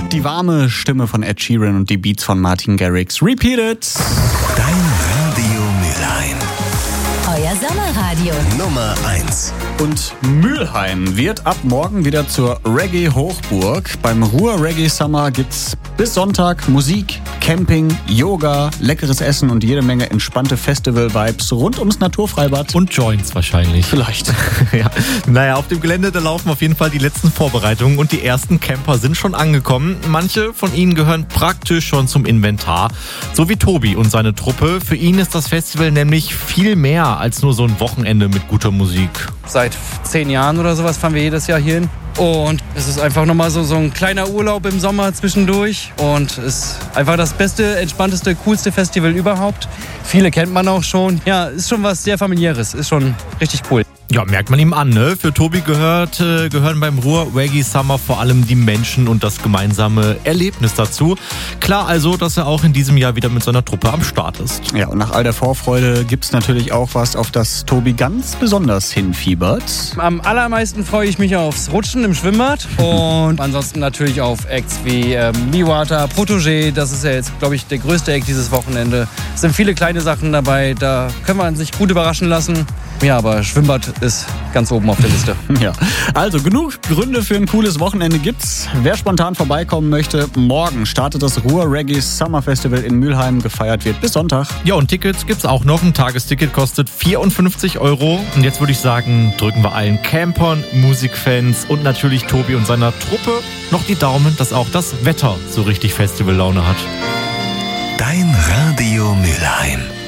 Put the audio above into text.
Die warme Stimme von Ed Sheeran und die Beats von Martin Garrix. Repeat it! Dein Radio Mülheim. Euer Sommerradio. Nummer 1. Und Mülheim wird ab morgen wieder zur Reggae-Hochburg. Beim Ruhr Reggae Summer gibt's bis Sonntag Musik, Camping, Yoga, leckeres Essen und jede Menge entspannte Festival-Vibes rund ums Naturfreibad. Und Joints wahrscheinlich. Vielleicht. Ja. Naja, auf dem Gelände, da laufen auf jeden Fall die letzten Vorbereitungen und die ersten Camper sind schon angekommen. Manche von ihnen gehören praktisch schon zum Inventar. So wie Tobi und seine Truppe. Für ihn ist das Festival nämlich viel mehr als nur so ein Wochenende mit guter Musik. Seit 10 Jahren oder sowas fahren wir jedes Jahr hier hin. Und es ist einfach nochmal so ein kleiner Urlaub im Sommer zwischendurch. Und es ist einfach das beste, entspannteste, coolste Festival überhaupt. Viele kennt man auch schon. Ja, ist schon was sehr Familiäres. Ist schon richtig cool. Ja, merkt man ihm an, ne? Für Tobi gehören beim Ruhr Reggae Summer vor allem die Menschen und das gemeinsame Erlebnis dazu. Klar also, dass er auch in diesem Jahr wieder mit seiner Truppe am Start ist. Ja, und nach all der Vorfreude gibt's natürlich auch was, auf das Tobi ganz besonders hinfiebert. Am allermeisten freue ich mich aufs Rutschen im Schwimmbad. Und ansonsten natürlich auf Acts wie Miwata, Protégé. Das ist ja jetzt, glaube ich, der größte Act dieses Wochenende. Es sind viele kleine Sachen dabei, da kann man sich gut überraschen lassen. Ja, aber Schwimmbad ist ganz oben auf der Liste. Ja, also genug Gründe für ein cooles Wochenende gibt's. Wer spontan vorbeikommen möchte, morgen startet das Ruhr Reggae Summer Festival in Mülheim. Gefeiert wird bis Sonntag. Ja, und Tickets gibt's auch noch. Ein Tagesticket kostet 54 €. Und jetzt würde ich sagen, drücken wir allen Campern, Musikfans und natürlich Tobi und seiner Truppe noch die Daumen, dass auch das Wetter so richtig Festivallaune hat. Dein Radio Mülheim.